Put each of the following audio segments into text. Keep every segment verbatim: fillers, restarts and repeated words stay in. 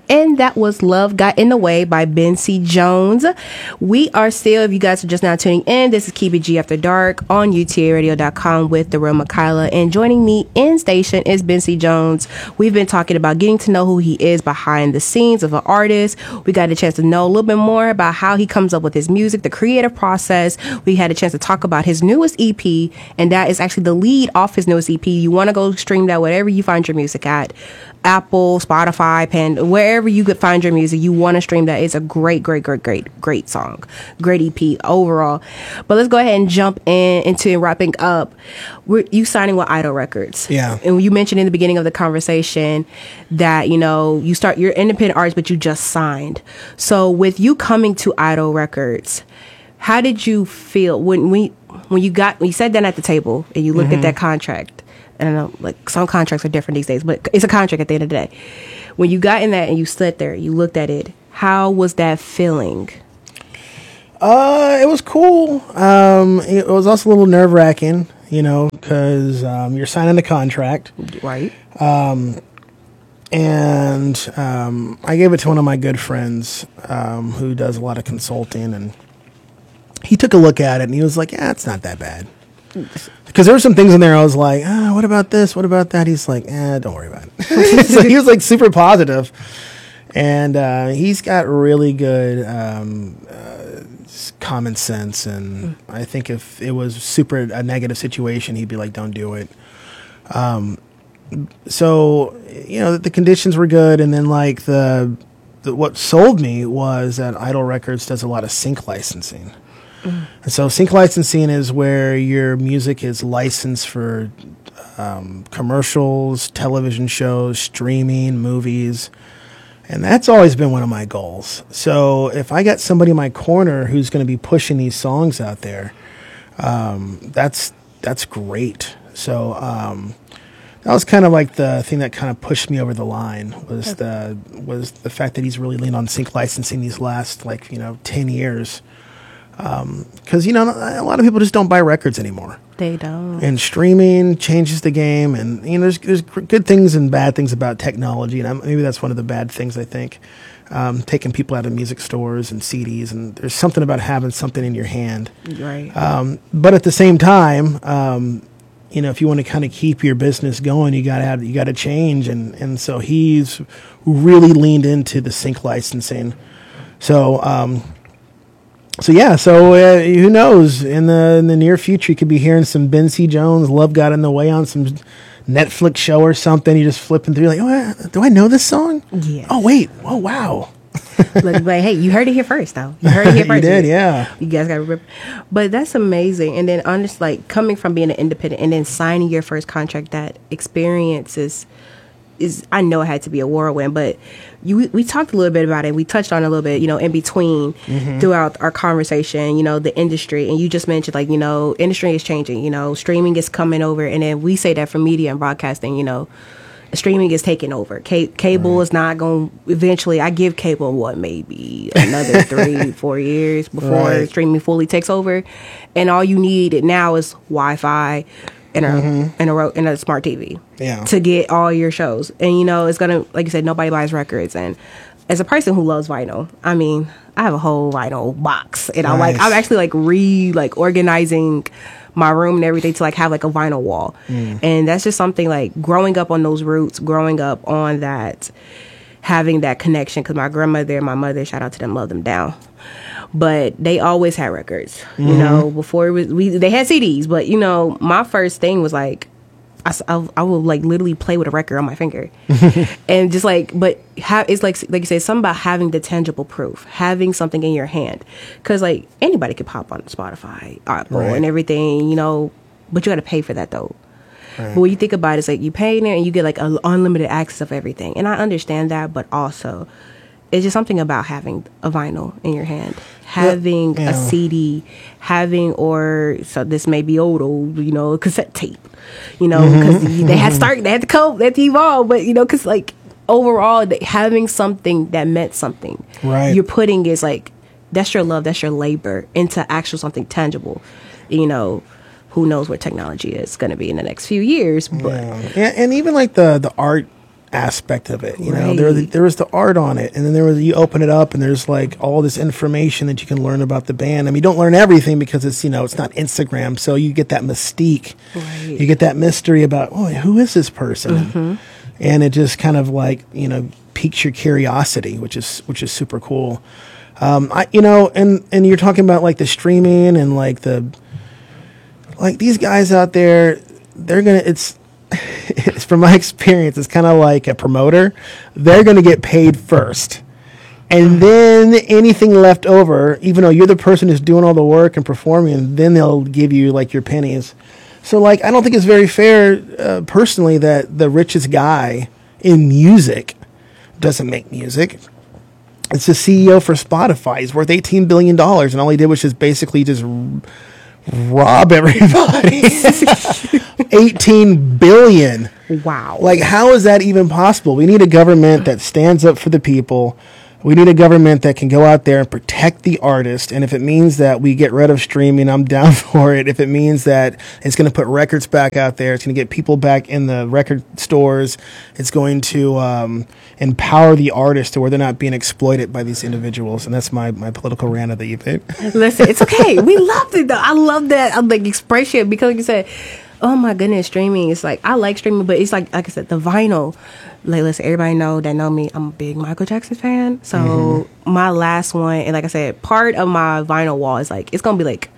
And that was Love Got in the Way by Ben C. Jones. We are still, if you guys are just now tuning in, this is Keep It G After Dark on U T A radio dot com with the real Makayla. And joining me in station is Ben C. Jones. We've been talking about getting to know who he is behind the scenes of an artist. We got a chance to know a little bit more about how he comes up with his music, the creative process. We had a chance to talk about his newest E P, and that is actually the lead off his newest E P. You want to go stream that wherever you find your music at. Apple, Spotify, Panda, wherever you could find your music, you want to stream that. It's a great, great, great, great, great song. Great E P overall. But let's go ahead and jump in into wrapping up. We're, you signing with Idol Records. Yeah. And you mentioned in the beginning of the conversation that, you know, you start, you're independent artist, but you just signed. So with you coming to Idol Records, how did you feel when we, when you got, when you sat down at the table and you looked mm-hmm. at that contract? I don't know, like some contracts are different these days, but it's a contract at the end of the day. When you got in that and you stood there, you looked at it, how was that feeling? Uh, it was cool. Um, it was also a little nerve wracking, you know, because um, you're signing a contract. Right. Um, and um, I gave it to one of my good friends um, who does a lot of consulting, and he took a look at it and he was like, yeah, it's not that bad. Because there were some things in there I was like, ah, what about this? What about that? He's like, eh, don't worry about it. So he was like super positive. And uh, he's got really good um, uh, common sense. And mm. I think if it was super a negative situation, he'd be like, don't do it. Um, so, you know, the conditions were good. And then like the, the what sold me was that Idol Records does a lot of sync licensing. Mm. And so sync licensing is where your music is licensed for um, commercials, television shows, streaming, movies. And that's always been one of my goals. So if I got somebody in my corner who's going to be pushing these songs out there, um, that's that's great. So um, that was kind of like the thing that kind of pushed me over the line was the was the fact that he's really leaned on sync licensing these last like you know ten years. Because, um, you know, a lot of people just don't buy records anymore. They don't. And streaming changes the game. And, you know, there's, there's good things and bad things about technology. And I'm, maybe that's one of the bad things, I think. Um, taking people out of music stores and C Ds. And there's something about having something in your hand. Right. Um, but at the same time, um, you know, if you want to kind of keep your business going, you got to have, you got to change. And, and so he's really leaned into the sync licensing. So, um, So yeah, so uh, who knows? In the in the near future, you could be hearing some Ben C. Jones, "Love Got in the Way" on some Netflix show or something. You're just flipping through, like, oh, do I know this song? Yeah. Oh wait, oh wow. like, like, hey, you heard it here first, though. You heard it here first. You did, yeah. You guys got to remember. But that's amazing. And then, honest, like coming from being an independent and then signing your first contract, that experience is. Is I know it had to be a whirlwind, but you we talked a little bit about it. We touched on it a little bit, you know, in between mm-hmm. throughout our conversation, you know, the industry. And you just mentioned, like, you know, industry is changing, you know, streaming is coming over. And then we say that for media and broadcasting, you know, streaming is taking over. C- cable right. is not going to eventually, I give cable, what, maybe another three, four years before right. streaming fully takes over. And all you need now is Wi-Fi. In a, mm-hmm. in a in a smart T V yeah. to get all your shows. And, you know, it's going to, like you said, nobody buys records. And as a person who loves vinyl, I mean, I have a whole vinyl box. And nice. I'm like, I'm actually like re, like organizing my room and everything to like have like a vinyl wall. Mm. And that's just something like growing up on those roots, growing up on that, having that connection. Because my grandmother and my mother, shout out to them, love them down. But they always had records, mm-hmm. you know, before it was, we, they had C Ds, but, you know, my first thing was like, I, I, I would like literally play with a record on my finger and just like, but ha- it's like, like you said, something about having the tangible proof, having something in your hand. Cause like anybody could pop on Spotify, Apple right. and everything, you know, but you got to pay for that though. Right. But when you think about it, it's like you pay there and you get like a, unlimited access of everything. And I understand that, but also it's just something about having a vinyl in your hand, having yeah. a C D, having, or so this may be old, old, you know, a cassette tape, you know, because mm-hmm. they had to start, they had to cope, they had to evolve, but you know, because like overall, they, having something that meant something, right? You're putting is like that's your love, that's your labor into actual something tangible, you know. Who knows what technology is going to be in the next few years? But yeah. yeah, and even like the the art aspect of it. You Right. know, there there was the art on it, and then there was you open it up, and there's like all this information that you can learn about the band. I mean, you don't learn everything because it's you know it's not Instagram, so you get that mystique, Right. you get that mystery about oh who is this person, Mm-hmm. and it just kind of like you know piques your curiosity, which is which is super cool. Um, I you know, and and you're talking about like the streaming and like the like these guys out there, they're gonna it's. It's from my experience, it's kind of like a promoter. They're going to get paid first. And then anything left over, even though you're the person who's doing all the work and performing, then they'll give you like your pennies. So like, I don't think it's very fair, uh, personally, that the richest guy in music doesn't make music. It's the C E O for Spotify. He's worth eighteen billion dollars, and all he did was just basically just rob everybody. eighteen billion. Wow. Like, how is that even possible? We need a government that stands up for the people. We need a government that can go out there and protect the artist. And if it means that we get rid of streaming, I'm down for it. If it means that it's going to put records back out there, it's going to get people back in the record stores, it's going to um, empower the artist to where they're not being exploited by these individuals. And that's my, my political rant of the evening. Listen, it's okay. We loved it though. I love that I'm like expression because like you said, oh my goodness, streaming. It's like I like streaming, but it's like like I said, the vinyl. Like listen, everybody know that know me. I'm a big Michael Jackson fan. So mm-hmm. my last one, and like I said, part of my vinyl wall is like it's gonna be like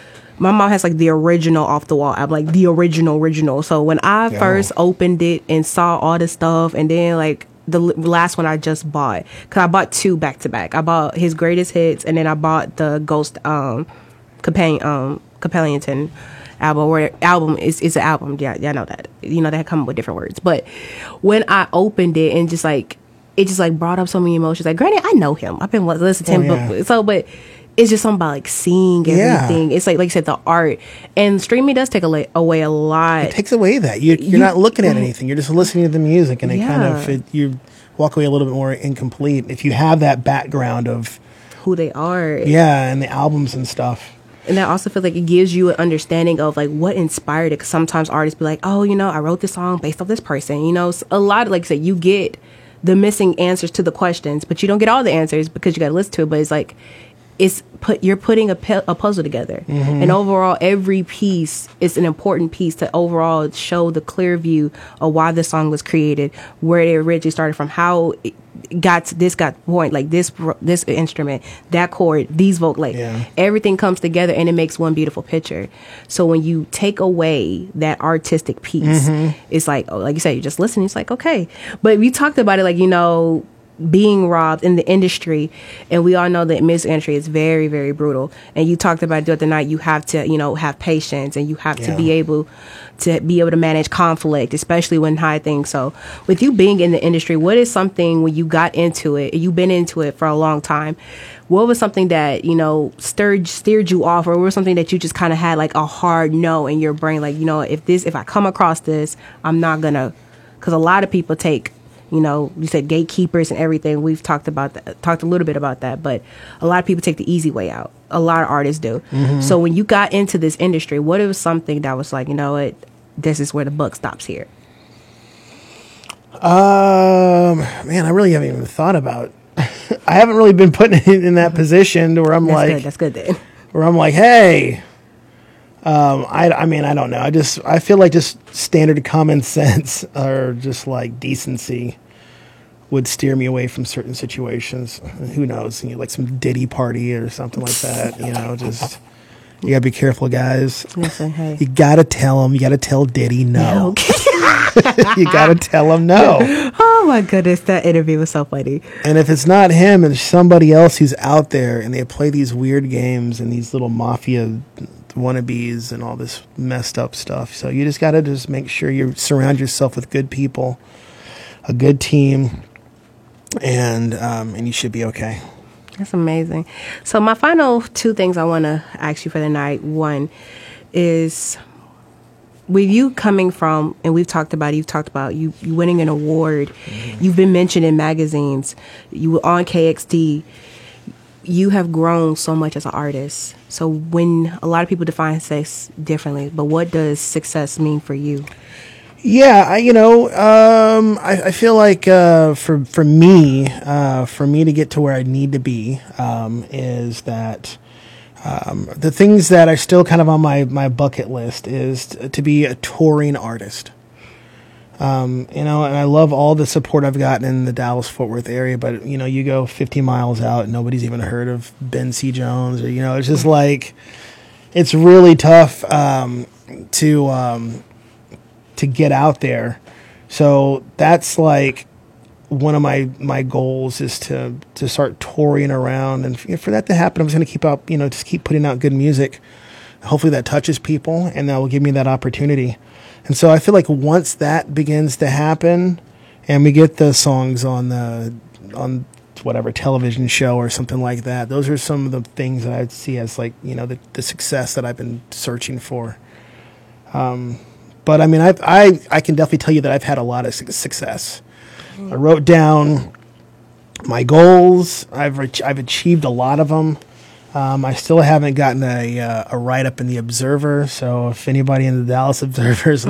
my mom has like the original off the wall. I'm like the original original. So when I Yo. first opened it and saw all the stuff, and then like the l- last one I just bought, because I bought two back to back. I bought his greatest hits, and then I bought the Ghost um companion um Compellington album, where album is is an album. Yeah, yeah, I know that. You know, they come up with different words. But when I opened it and just like it just like brought up so many emotions. Like granted, I know him. I've been listening to him, oh, yeah. but so but it's just something about like seeing everything. Yeah. It's like like you said, the art and streaming does take away, away a lot. It takes away that you you're you, not looking at anything. You're just listening to the music, and it yeah. kind of it, you walk away a little bit more incomplete if you have that background of who they are. Yeah, and the albums and stuff. And I also feel like it gives you an understanding of like what inspired it. Because sometimes artists be like, oh, you know, I wrote this song based off this person. You know, a lot of like I said, you get the missing answers to the questions, but you don't get all the answers because you got to listen to it. But it's like it's put you're putting a, pe- a puzzle together, mm-hmm. and overall, every piece is an important piece to overall show the clear view of why the song was created, where it originally started from, how it got to this got point, like this this instrument, that chord, these vocal, like yeah. everything comes together and it makes one beautiful picture. So when you take away that artistic piece, mm-hmm. it's like, oh, like you said, you just listen. It's like okay, but we talked about it, like you know. being robbed in the industry, and we all know that music industry is very, very brutal. And you talked about it the other night. You have to, you know, have patience, and you have yeah. to be able to be able to manage conflict, especially when high things. So, with you being in the industry, what is something when you got into it? You've been into it for a long time. What was something that you know stirred steered you off, or what was something that you just kind of had like a hard no in your brain, like you know, if this, if I come across this, I'm not gonna, because a lot of people take. You know, you said gatekeepers and everything. We've talked about that, talked a little bit about that, but a lot of people take the easy way out. A lot of artists do. Mm-hmm. So when you got into this industry, what was something that was like, you know what, this is where the buck stops here? Um, man, I really haven't even thought about. I haven't really been put in, in that position where I'm that's like, good, that's good then. Where I'm like, hey. Um, I, I mean, I don't know. I just, I feel like just standard common sense or just like decency would steer me away from certain situations. Who knows? You know, like some Diddy party or something like that. You know, just you gotta be careful, guys. Listen, hey. You gotta tell him. You gotta tell Diddy no. You gotta tell him no. Oh my goodness, that interview was so funny. And if it's not him and somebody else who's out there and they play these weird games and these little mafia wannabes and all this messed up stuff. So you just got to just make sure you surround yourself with good people, a good team, and um, and you should be okay. That's amazing. So my final two things I want to ask you for the night. One is, with you coming from, and we've talked about it, you've talked about you, you winning an award. Mm-hmm. You've been mentioned in magazines. You were on K X D. You have grown so much as an artist. So when a lot of people define success differently, but what does success mean for you? Yeah, I, you know, um, I, I feel like uh, for for me, uh, for me to get to where I need to be, um, is that um, the things that are still kind of on my, my bucket list is t- to be a touring artist. Um, you know, and I love all the support I've gotten in the Dallas-Fort Worth area, but, you know, you go fifty miles out and nobody's even heard of Ben C. Jones, or, you know, it's just like, it's really tough um, to um, to get out there. So that's like one of my, my goals is to, to start touring around. And f- for that to happen, I'm just going to keep up, you know, just keep putting out good music. Hopefully that touches people and that will give me that opportunity. And so I feel like once that begins to happen and we get the songs on the, on whatever television show or something like that, those are some of the things that I see as like, you know, the, the success that I've been searching for. Um, but I mean, I've, I, I can definitely tell you that I've had a lot of su- success. I wrote down my goals. I've, re- I've achieved a lot of them. Um, I still haven't gotten a, uh, a write-up in the Observer, so if anybody in the Dallas Observer is